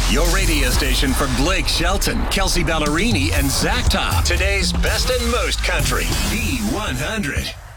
Your radio station for Blake Shelton, Kelsey Ballerini, and Zach Top. Today's best and most country. B100.